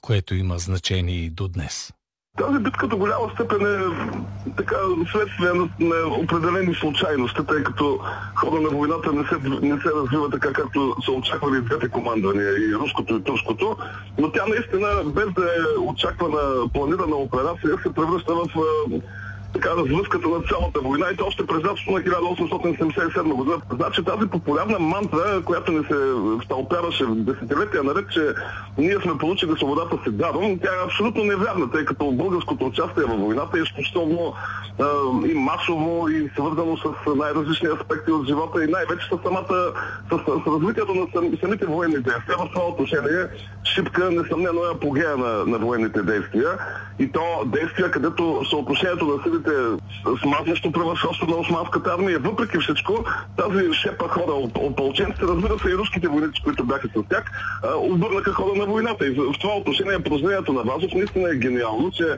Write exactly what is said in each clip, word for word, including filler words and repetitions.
което има значение и до днес. Тази битка до голяма степен е така следствие на, на определени случайности, тъй като хода на войната не се, не се развива така, както са очаквали двете командвания, и руското и турското, но тя наистина, без да е очаквана планирана операция, се превръща в така развръзката на цялата война, и то още през лятото на хиляда осемстотин седемдесет и седма година. Значи тази популярна мантра, която ни се стълпяваше в десетилетия наред, че ние сме получили свободата си даром, тя е абсолютно невярна, тъй като българското участие във войната е изключително е, и масово, и свързано с най-различни аспекти от живота, и най-вече с самата, с, с развитието на сам, самите военни действия. В това отношение Шипка несъмнено е апогея на, на военните действия, и то действия, където съотношението на силите смазващо превъзходство на османската армия. Въпреки всичко, тази шепа хора опълченците, разбира се, и руските войници, които бяха с тях, обърнаха хода на войната. И в това отношение прозрението на Вазов наистина е гениално, че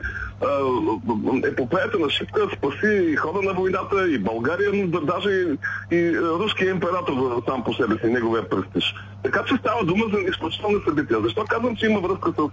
епопеята на Шипка спаси и хода на войната, и България, но да, даже и, и руския император сам по себе си, неговия престиж. Така че става дума за изключителни събития. Защо казвам, че има връзка с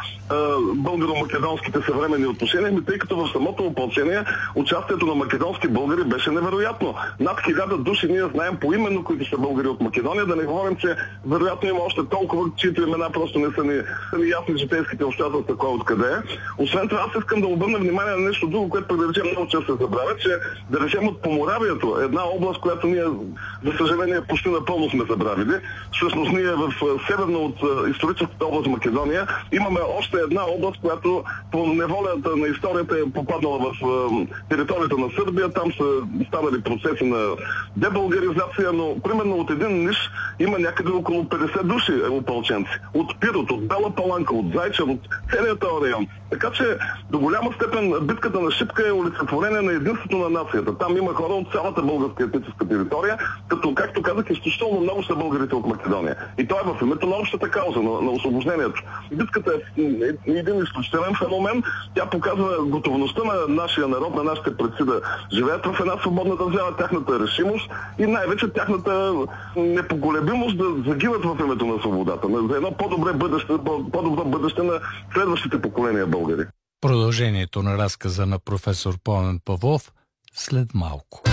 българо-македонските съвременни отношения? Тъй като в самото опълчение участието на македонски българи беше невероятно. Над хиляда души ние знаем поименно, които са българи от Македония, да не говорим, че вероятно има още толкова, чието имена просто не са ни, са ни ясни житейските обстоятелства, кой откъде е. Освен това, аз искам да обърна внимание на нещо друго, което да речем много често се забравя, че да речем от Поморавието, една област, която ние, за съжаление, почти напълно сме забравили. Всъщност ние в северно от историческата област Македония имаме още една област, която по неволята на историята е попаднала в територията на Сърбия. Там са станали процеси на дебългаризация, но примерно от един ниш има някъде около петдесет души опълченци. От Пирот, от Бела Паланка, от Зайчев, от целият този район. Така че до голяма степен битката на Шипка е олицетворение на единството на нацията. Там има хора от цялата българска етническа територия, като, както казах, изключително много са българите от Македония. И то е в името на общата кауза, на, на освобождението. Битката е един изключителен феномен. Тя показва готовността на нашия народ, на нашите предци да живеят в една свободна държава, тяхната решимост и най-вече тяхната непоколебимост да загиват в името на свободата, за едно по-добре бъдеще, по-добро бъдеще на следващите поколения българи. Продължението на разказа на професор Пламен Павлов след малко.